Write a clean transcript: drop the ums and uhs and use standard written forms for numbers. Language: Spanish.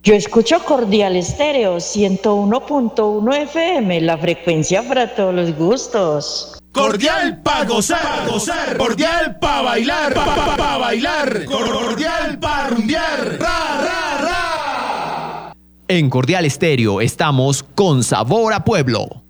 Yo escucho Cordial Estéreo 101.1 FM, la frecuencia para todos los gustos. Cordial pa' gozar, cordial pa' bailar, pa' bailar, cordial pa' rumbear, ra, ra, ra. En Cordial Estéreo estamos con sabor a pueblo.